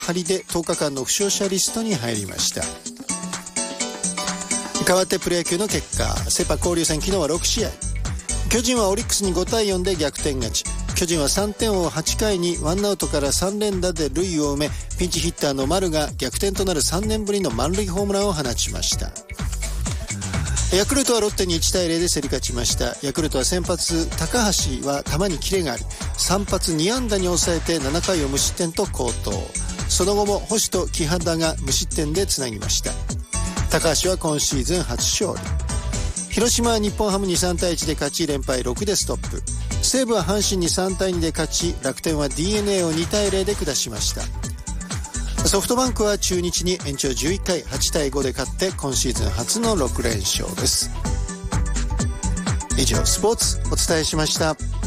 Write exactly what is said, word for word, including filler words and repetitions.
張でとおかかんの負傷者リストに入りました。代わってプロ野球の結果、セ・パ交流戦昨日はろくしあい。巨人はオリックスにごたいよんで逆転勝ち。巨人はさんてんを追うはちかいにワンアウトからさん連打で塁を埋め、ピンチヒッターの丸が逆転となるさんねんぶりの満塁ホームランを放ちました。ヤクルトはロッテにいちたいゼロで競り勝ちました。ヤクルトは先発高橋は球にキレがあり、さん発に安打に抑えてななかいを無失点と好投。その後も星と木肌が無失点でつなぎました。高橋は今シーズン初勝利。広島は日本ハムにさんたいいちで勝ち、連敗ろくでストップ。西武は阪神にさんたいにで勝ち、楽天は ディーエヌエー をにたいゼロで下しました。ソフトバンクは中日に延長じゅういっかいはちたいごで勝って今シーズン初のろく連勝です。以上スポーツお伝えしました。